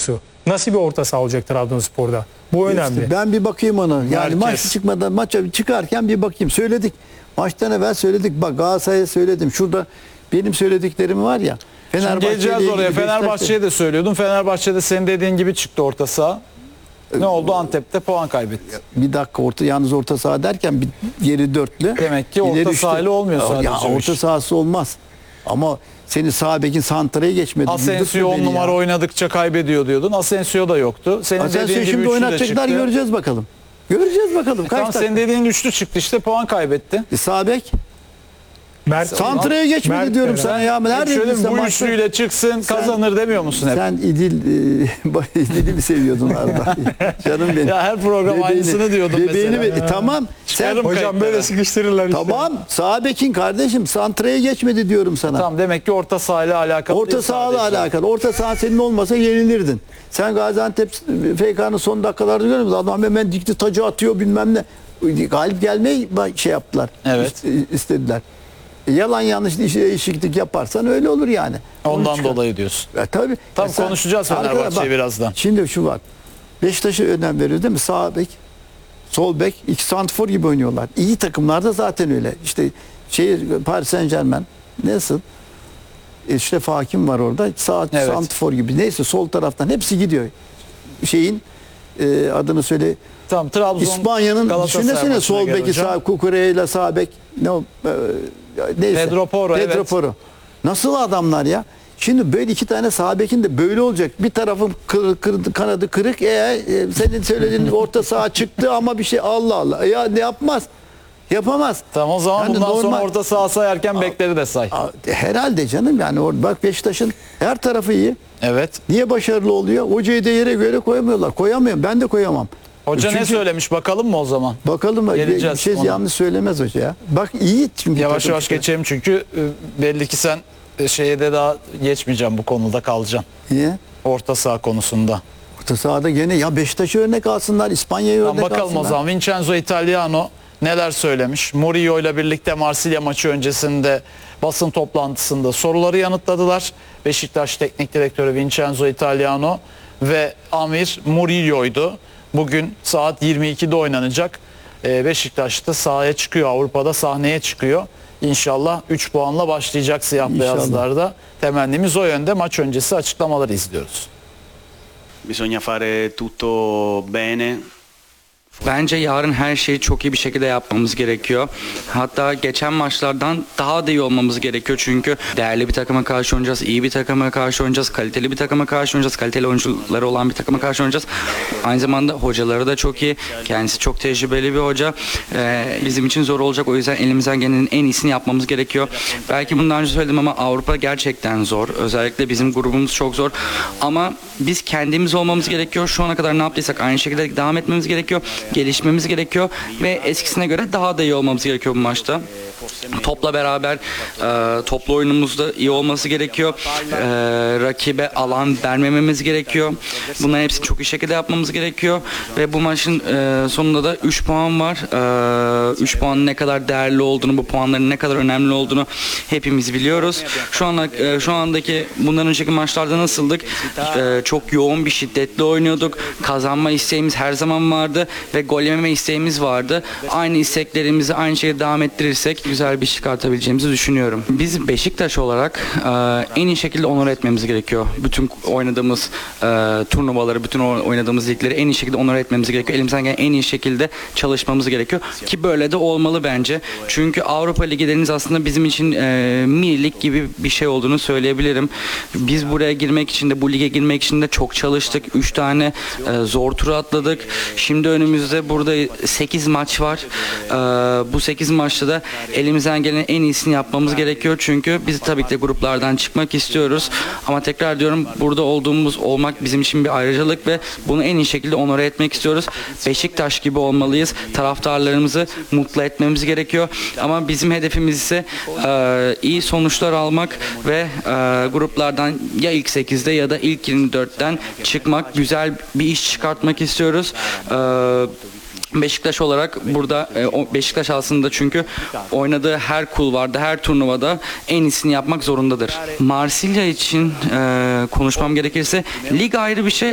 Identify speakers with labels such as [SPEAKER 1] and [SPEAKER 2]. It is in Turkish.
[SPEAKER 1] oyuncusu. Nasıl bir orta saha olacak Trabzonspor'da? Bu önemli.
[SPEAKER 2] İşte ben bir bakayım ona. Yani
[SPEAKER 1] Merkez.
[SPEAKER 2] maç çıkmadan, maça çıkarken bir bakayım. Söyledik. Maçtan evvel söyledik. Bak Galatasaray'a söyledim. Şurada benim söylediklerim var ya.
[SPEAKER 3] Şimdi geleceğiz oraya. Fenerbahçe'ye de söylüyordum. Fenerbahçe'de senin dediğin gibi çıktı orta saha. Ne oldu? Antep'te puan kaybetti.
[SPEAKER 2] Bir dakika, yalnız orta saha derken bir geri dörtlü.
[SPEAKER 3] Demek ki orta
[SPEAKER 2] ileri üçlü.
[SPEAKER 3] sahayla olmuyor sadece
[SPEAKER 2] Ya
[SPEAKER 3] o
[SPEAKER 2] orta
[SPEAKER 3] iş.
[SPEAKER 2] sahası olmaz. Ama senin sağ bekin santraya geçmedi.
[SPEAKER 3] Asensio 10 numara oynadıkça kaybediyor diyordun. Asensio da yoktu. Senin
[SPEAKER 2] Asensio
[SPEAKER 3] dediğin gibi
[SPEAKER 2] şimdi
[SPEAKER 3] üçlü de
[SPEAKER 2] oynatacaklar,
[SPEAKER 3] çıktı.
[SPEAKER 2] göreceğiz bakalım. Göreceğiz bakalım. Kaç
[SPEAKER 3] Tam senin dediğin üçlü çıktı işte, puan kaybetti.
[SPEAKER 2] Sağ bek
[SPEAKER 1] Mert,
[SPEAKER 2] santraya geçmedi
[SPEAKER 1] Mert
[SPEAKER 2] diyorum
[SPEAKER 1] de-
[SPEAKER 2] sana ya. Nerede
[SPEAKER 3] Şöyle
[SPEAKER 2] sen
[SPEAKER 3] bu
[SPEAKER 2] maçta?
[SPEAKER 3] üçlüyle çıksın kazanır demiyor musun hep?
[SPEAKER 2] Sen İdil'i mi seviyordun Arda? Canım benim.
[SPEAKER 3] Ya her program aynısını diyordum
[SPEAKER 2] bebeğini
[SPEAKER 3] mesela.
[SPEAKER 2] Tamam. Sen,
[SPEAKER 3] Çıkarım
[SPEAKER 1] Hocam
[SPEAKER 3] kayıtlara.
[SPEAKER 1] böyle sıkıştırırlar işte.
[SPEAKER 2] tamam. Sağ bekin kardeşim santraya geçmedi diyorum sana.
[SPEAKER 3] Tamam, demek ki orta sahayla alakalı
[SPEAKER 2] Orta
[SPEAKER 3] değil
[SPEAKER 2] sahayla
[SPEAKER 3] sadece.
[SPEAKER 2] alakalı. Orta saha senin olmasa yenilirdin. Sen Gaziantep FK'nın son dakikalarda görüyor musun? Adam hemen dikti tacı atıyor bilmem ne. Galip gelmeyi şey yaptılar.
[SPEAKER 3] Evet.
[SPEAKER 2] İstediler. Yalan yanlış değişiklik yaparsan öyle olur yani.
[SPEAKER 3] Ondan
[SPEAKER 2] çıkar.
[SPEAKER 3] dolayı diyorsun.
[SPEAKER 2] Tabii.
[SPEAKER 3] Tam konuşacağız Fenerbahçe'yi birazdan.
[SPEAKER 2] Şimdi şu var. Beşiktaş'a önem veriyor değil mi? Sağ bek, sol bek, iki santrfor gibi oynuyorlar. İyi takımlarda zaten öyle. İşte Paris Saint-Germain nasıl? İşte Hakim var orada. Sağ
[SPEAKER 3] Evet.
[SPEAKER 2] santrfor gibi. Neyse sol taraftan hepsi gidiyor. Adını söyle.
[SPEAKER 3] Tamam, Trabzon
[SPEAKER 2] İspanya'nın
[SPEAKER 3] Galatasaray
[SPEAKER 2] düşünsene
[SPEAKER 3] maçına
[SPEAKER 2] sol
[SPEAKER 3] gel
[SPEAKER 2] beki
[SPEAKER 3] hocam.
[SPEAKER 2] sağ Kukureya sağ bek neyse.
[SPEAKER 3] Pedro Porro, evet.
[SPEAKER 2] Porro. Nasıl adamlar ya? Şimdi böyle iki tane sağ bekin de böyle olacak. Bir tarafın kanadı kırık. Senin söylediğin orta saha çıktı ama bir şey Allah Allah. Ya ne yapmaz? Yapamaz.
[SPEAKER 3] Tamam, o zaman
[SPEAKER 2] Yani
[SPEAKER 3] bundan sonra
[SPEAKER 2] normal-
[SPEAKER 3] orta saha sayarken bekleri de say.
[SPEAKER 2] Herhalde canım yani bak Beşiktaş'ın her tarafı iyi.
[SPEAKER 3] Evet.
[SPEAKER 2] Niye başarılı oluyor? Hocayı da yere göre koyamıyorlar. Koyamıyorum. Ben de koyamam.
[SPEAKER 3] Hoca ne
[SPEAKER 2] Çünkü-
[SPEAKER 3] söylemiş bakalım mı o zaman?
[SPEAKER 2] Bakalım bir
[SPEAKER 3] Geleceğiz
[SPEAKER 2] şey
[SPEAKER 3] ona.
[SPEAKER 2] yanlış söylemez hoca ya. Bak iyi çünkü.
[SPEAKER 3] Yavaş
[SPEAKER 2] takım
[SPEAKER 3] yavaş
[SPEAKER 2] işte.
[SPEAKER 3] geçelim çünkü belli ki sen şeye de daha geçmeyeceğim, bu konuda kalacaksın.
[SPEAKER 2] Niye?
[SPEAKER 3] Orta saha konusunda.
[SPEAKER 2] Orta sahada gene ya Beşiktaş'a örnek alsınlar, İspanya'ya örnek
[SPEAKER 3] Tamam, bakalım
[SPEAKER 2] alsınlar.
[SPEAKER 3] o zaman. Vincenzo Italiano neler söylemiş? Mourinho ile birlikte Marsilya maçı öncesinde basın toplantısında soruları yanıtladılar. Beşiktaş Teknik Direktörü Vincenzo Italiano ve Amir Mourinho'ydu. Bugün saat 22'de oynanacak. Beşiktaş'ta sahaya çıkıyor, Avrupa'da sahneye çıkıyor. İnşallah 3 puanla başlayacak siyah
[SPEAKER 2] İnşallah.
[SPEAKER 3] beyazlarda. Temennimiz o yönde. Maç öncesi açıklamaları izliyoruz.
[SPEAKER 4] Bisogna fare tutto bene.
[SPEAKER 5] Bence yarın her şeyi çok iyi bir şekilde yapmamız gerekiyor. Hatta geçen maçlardan daha da iyi olmamız gerekiyor. Çünkü değerli bir takıma karşı oynayacağız, iyi bir takıma karşı oynayacağız, kaliteli bir takıma karşı oynayacağız, kaliteli oyuncuları olan bir takıma karşı oynayacağız. Aynı zamanda hocaları da çok iyi. Kendisi çok tecrübeli bir hoca. Bizim için zor olacak. O yüzden elimizden gelenin en iyisini yapmamız gerekiyor. Belki bundan önce söyledim ama Avrupa gerçekten zor. Özellikle bizim grubumuz çok zor. Ama biz kendimiz olmamız gerekiyor. Şu ana kadar ne yaptıysak aynı şekilde devam etmemiz gerekiyor. Gelişmemiz gerekiyor ve eskisine göre daha da iyi olmamız gerekiyor bu maçta. Topla beraber toplu oyunumuzda iyi olması gerekiyor. Rakibe alan vermememiz gerekiyor. Bunların hepsini çok iyi şekilde yapmamız gerekiyor ve bu maçın sonunda da 3 puan var. 3 puanın ne kadar değerli olduğunu, bu puanların ne kadar önemli olduğunu hepimiz biliyoruz. Şu andaki bundan önceki maçlarda nasıldık? Çok yoğun bir şiddetli oynuyorduk. Kazanma isteğimiz her zaman vardı ve gol yememe isteğimiz vardı. Aynı isteklerimizi aynı şekilde devam ettirirsek güzel bir iş çıkartabileceğimizi düşünüyorum. Biz Beşiktaş olarak en iyi şekilde onur etmemiz gerekiyor. Bütün oynadığımız turnuvaları, bütün oynadığımız ligleri en iyi şekilde onur etmemiz gerekiyor. Elimizden gelen en iyi şekilde çalışmamız gerekiyor. Ki böyle de olmalı bence. Çünkü Avrupa Ligi'leriniz aslında bizim için mini lig gibi bir şey olduğunu söyleyebilirim. Biz buraya girmek için de, bu lige girmek için de çok çalıştık. 3 tane zor turu atladık. Şimdi önümüzde burada 8 maç var. Bu 8 maçta da elimizden gelen en iyisini yapmamız gerekiyor. Çünkü biz tabii ki de gruplardan çıkmak istiyoruz. Ama tekrar diyorum, burada olmak bizim için bir ayrıcalık ve bunu en iyi şekilde onore etmek istiyoruz. Beşiktaş gibi olmalıyız. Taraftarlarımızı mutlu etmemiz gerekiyor. Ama bizim hedefimiz ise iyi sonuçlar almak ve gruplardan ya ilk 8'de ya da ilk 24'ten çıkmak, güzel bir iş çıkartmak istiyoruz. Beşiktaş olarak burada Beşiktaş aslında çünkü oynadığı her kulvarda, her turnuvada en iyisini yapmak zorundadır. Marsilya için konuşmam gerekirse lig ayrı bir şey